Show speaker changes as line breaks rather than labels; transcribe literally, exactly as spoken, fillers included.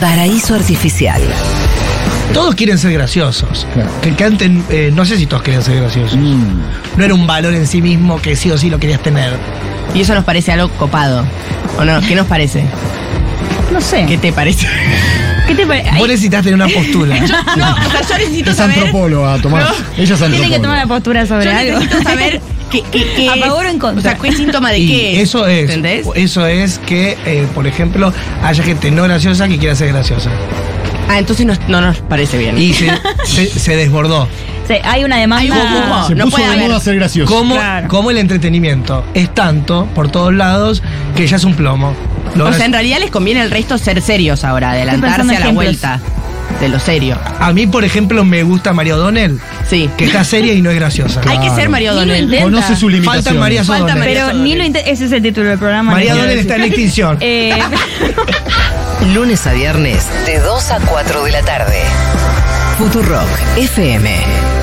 Paraíso Artificial.
Todos quieren ser graciosos.
Claro.
Que canten, eh, no sé si todos querían ser graciosos.
Mm.
No era un valor en sí mismo que sí o sí lo querías tener.
Y eso nos parece algo copado. ¿O no? ¿Qué nos parece?
No sé.
¿Qué te parece?
¿Qué te parece?
Vos necesitas tener una postura.
No, o sea, yo necesito
Es
saber.
antropóloga, Tomás. Ella es antropóloga.
Tiene que tomar la postura sobre
Yo
algo.
necesito saber qué, qué, qué
¿A
es.
favor o en contra?
O sea, ¿qué síntoma de
Y
qué es?
eso es.
¿Entendés?
Eso es que, eh, por ejemplo, haya gente no graciosa que quiera ser graciosa.
Ah, entonces no, no nos parece bien.
Y se, se, se desbordó.
Sí, hay una demanda.
Hay un humo.
Se
No
puso
puede
de
haber.
moda ser gracioso.
Como,
Claro.
como el entretenimiento es tanto por todos lados que ya es un plomo. Lo
O sea,
graci-
en realidad les conviene el resto ser serios ahora, adelantarse
pensando
a la
ejemplos.
vuelta de lo serio.
A mí, por ejemplo, me gusta María O'Donnell,
Sí.
que está seria y no es graciosa.
Hay que ser María
Ni lo
O'Donnell.
intenta.
Conoce su limitación.
Faltan María
Falta
O'Donnell.
María
Pero ni lo inte- ese es el título del programa.
María
no quiero
O'Donnell está en
decir.
extinción.
Eh,
Lunes a viernes de dos a cuatro de la tarde. Futurock F M.